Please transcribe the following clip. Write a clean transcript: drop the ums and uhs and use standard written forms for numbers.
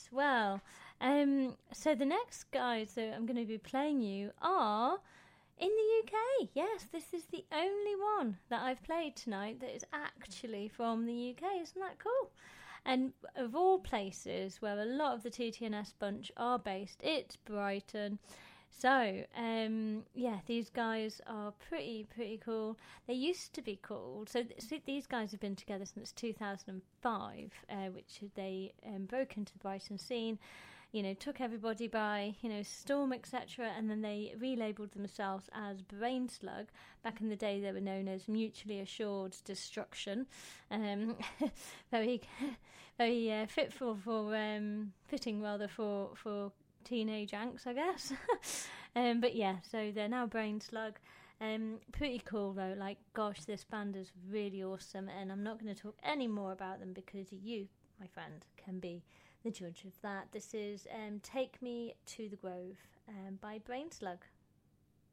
Well, so the next guys that I'm going to be playing you are in the UK. Yes, this is the only one that I've played tonight that is actually from the UK. Isn't that cool? And of all places where a lot of the TTNS bunch are based, it's Brighton. So, these guys are pretty cool. They used to be called, so these guys have been together since 2005, which they broke into the Brighton scene, took everybody by, storm, etc., and then they relabeled themselves as Brain Slug. Back in the day, they were known as Mutually Assured Destruction. Very, very fitting rather for teenage angst, I guess. But yeah, so they're now Brain Slug. Pretty cool though. Like, gosh, this band is really awesome, and I'm not going to talk any more about them because you, my friend, can be the judge of that. This is Take Me to the Grove by Brain Slug.